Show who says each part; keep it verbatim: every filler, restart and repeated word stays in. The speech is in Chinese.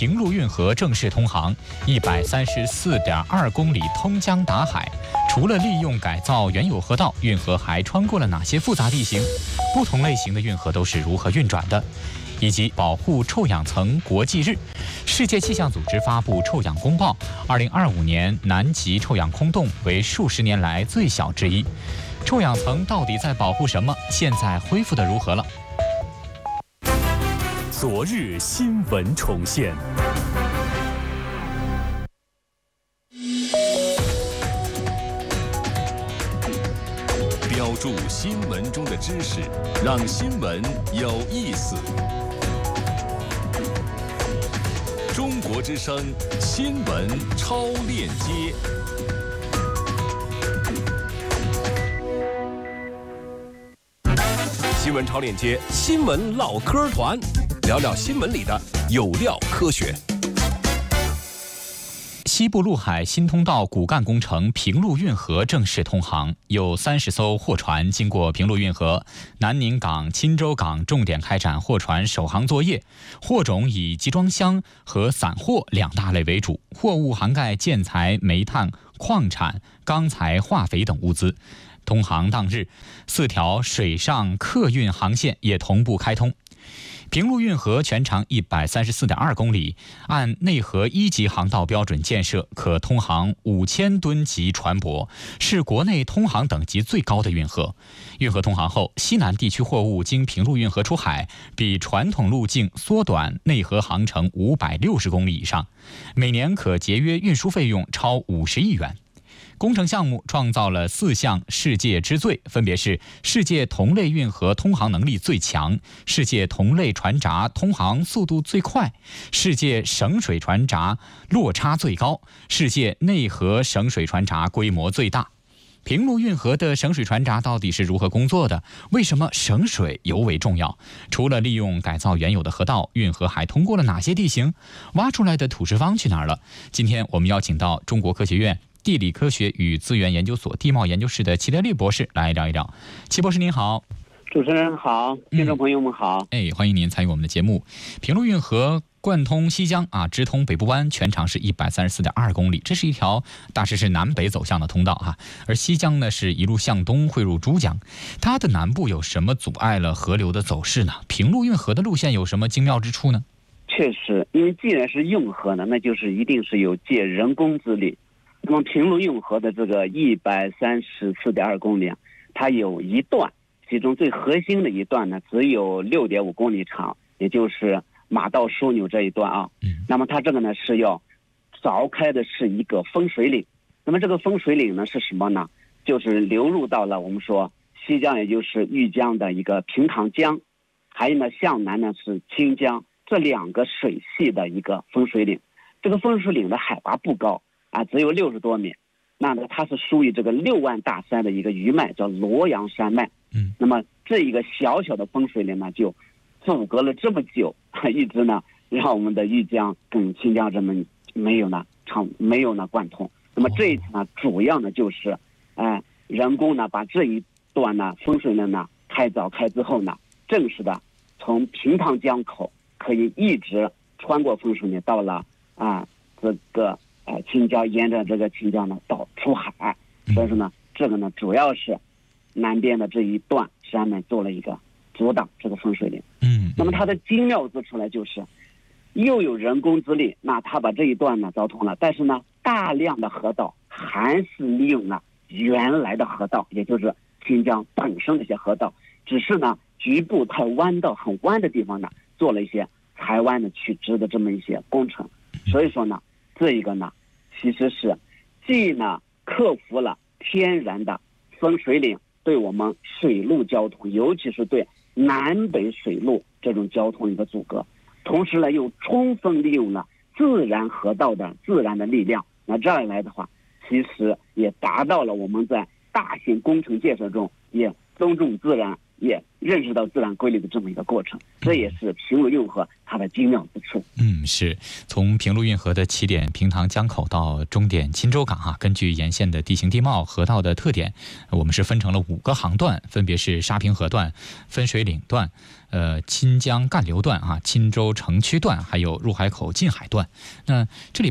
Speaker 1: 平陆运河正式通航，一百三十四点二公里通江达海。除了利用改造原有河道，运河还穿过了哪些复杂地形？不同类型的运河都是如何运转的？以及保护臭氧层国际日，世界气象组织发布臭氧公报，二零二五年南极臭氧空洞为数十年来最小之一。臭氧层到底在保护什么？现在恢复的如何了？
Speaker 2: 昨日新闻重现。标注新闻中的知识，让新闻有意思。中国之声新闻超链接。新闻超链接，新闻唠嗑团，聊聊新闻里的有料科学。
Speaker 1: 西部陆海新通道骨干工程平陆运河正式通航，有三十艘货船经过平陆运河，南宁港、钦州港重点开展货船首航作业。货种以集装箱和散货两大类为主，货物涵盖建材、煤炭、矿产、钢材、化肥等物资。通航当日，四条水上客运航线也同步开通。平陆运河全长一百三十四点二公里，按内河一级航道标准建设，可通航五千吨级船舶，是国内通航等级最高的运河。运河通航后，西南地区货物经平陆运河出海，比传统路径缩短内河航程五百六十公里以上，每年可节约运输费用超五十亿元。工程项目创造了四项世界之最，分别是世界同类运河通航能力最强、世界同类船闸通航速度最快、世界省水船闸落差最高、世界内河省水船闸规模最大。平陆运河的省水船闸到底是如何工作的？为什么省水尤为重要？除了利用改造原有的河道，运河还通过了哪些地形？挖出来的土石方去哪儿了？今天我们邀请到中国科学院地理科学与资源研究所地貌研究室的齐德利博士来聊一聊。齐博士您好。
Speaker 3: 主持人好，听众朋友们好。
Speaker 1: 嗯、哎，欢迎您参与我们的节目。平陆运河贯通西江啊，直通北部湾，全长是一百三十四点二公里，这是一条大致是南北走向的通道啊。而西江呢，是一路向东汇入珠江，它的南部有什么阻碍了河流的走势呢？平陆运河的路线有什么精妙之处呢？
Speaker 3: 确实，因为既然是运河呢，那就是一定是有借人工之力。那么平陆运河的这个一百三十四点二公里，它有一段，其中最核心的一段呢，只有六点五公里长，也就是马道枢纽这一段啊。嗯。那么它这个呢是要凿开的是一个分水岭。那么这个分水岭呢是什么呢？就是流入到了我们说西江，也就是豫江的一个平塘江，还有呢向南呢是清江，这两个水系的一个分水岭。这个分水岭的海拔不高。啊，只有六十多米，那呢，它是属于这个六万大山的一个余脉，叫罗阳山脉。嗯，那么这一个小小的分水岭呢，就阻隔了这么久，一直呢让我们的豫江跟清江这么没有呢长没有呢贯通。那么这一次呢，主要呢就是，哎、呃，人工呢把这一段呢分水岭呢开凿开之后呢，正式的从平塘江口可以一直穿过分水岭到了啊这个。呃，清江沿着这个清江呢到出海，所以说呢，这个呢主要是南边的这一段山脉做了一个阻挡这个分水岭。嗯，那么它的精妙之处呢，就是又有人工之力，那它把这一段呢凿通了，但是呢，大量的河道还是利用了原来的河道，也就是清江本身的一些河道，只是呢局部太弯道很弯的地方呢，做了一些裁弯的取直的这么一些工程，所以说呢。这一个呢，其实是既呢克服了天然的分水岭对我们水陆交通，尤其是对南北水路这种交通一个阻隔，同时呢又充分利用了自然河道的自然的力量。那这样一来的话，其实也达到了我们在大型工程建设中也尊重自然， 也认识到自然规律的这么一个过程，这也是平鲁运河它的精妙之处。
Speaker 1: 嗯，是从平鲁运河的起点平塘江口到终点钦州港啊，根据沿线的地形地貌、河道的特点，我们是分成了五个航段，分别是沙坪河段、分水岭段、呃钦江干流段啊、钦州城区段，还有入海口进海段。那这里